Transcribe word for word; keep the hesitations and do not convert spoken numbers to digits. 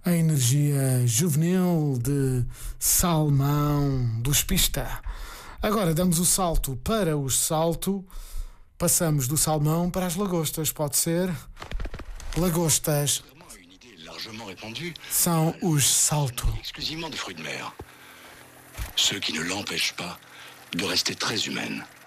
A energia juvenil de Salmão dos Pista. Agora damos o salto para o salto. Passamos do salmão para as lagostas, pode ser? Lagostas são os salto. Exclusivement de fruits de mer. Ceux qui ne l'empêchent pas de rester très humaine.